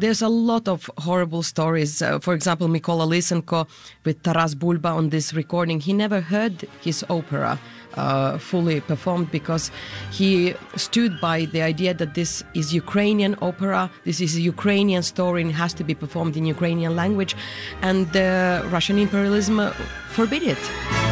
There's a lot of horrible stories. For example, Mykola Lysenko with Taras Bulba on this recording, he never heard his opera fully performed because he stood by the idea that this is Ukrainian opera, this is a Ukrainian story and it has to be performed in Ukrainian language, and Russian imperialism forbid it.